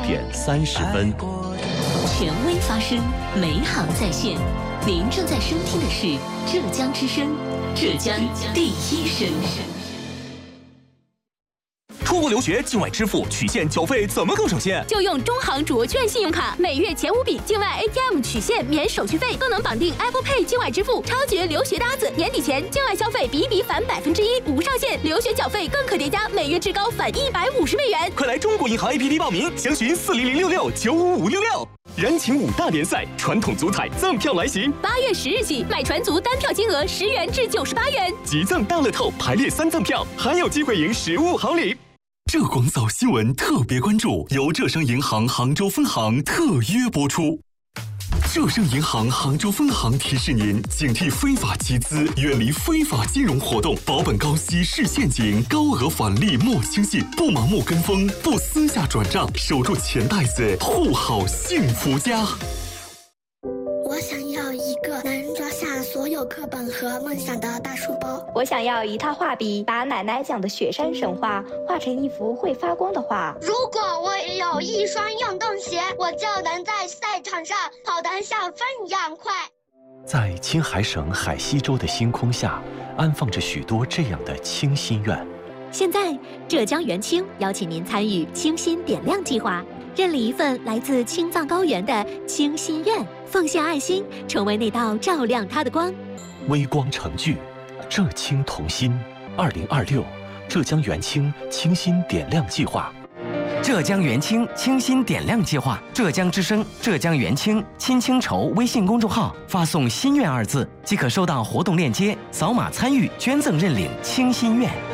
6点30分。 权威发声，美好在线。您正在收听的是浙江之声，浙江第一声。 出国留学境外支付取现缴费怎么更省线？ 就用中行卓券信用卡，每月前5笔境外 ATM 取现免手续费，更能绑定 Apple Pay 境外支付，超绝留学搭子！年底前境外消费比一比返1%，无上限，留学缴费更可叠加，每月至高返150美元。 快来中国银行 APP 报名，详询40066955566。燃情5大联赛，传统足彩赠票来袭。 8月10日起，买船足单票金额10元至98元， 即赠大乐透排列3赠票，还有机会赢15好礼。 浙广早新闻特别关注由浙商银行杭州分行特约播出。浙商银行杭州分行提示您：警惕非法集资，远离非法金融活动，保本高息是陷阱，高额返利莫轻信，不盲目跟风，不私下转账，守住钱袋子，护好幸福家。 我想要一个能装下所有课本和梦想的大书包。 我想要一套画笔，把奶奶讲的雪山神话画成一幅会发光的画。 如果我也有一双运动鞋，我就能在赛场上跑得像风一样快。 在青海省海西州的星空下，安放着许多这样的清心愿。 现在，浙江元清邀请您参与清心点亮计划，认领一份来自青藏高原的清心愿，奉献爱心，成为那道照亮它的光。 微光成炬，浙青同心。2026浙江元清清心点亮计划。 浙江元清清心点亮计划，浙江之声、浙江元清亲清筹微信公众号发送“心愿”2字，即可收到活动链接，扫码参与捐赠认领清心愿。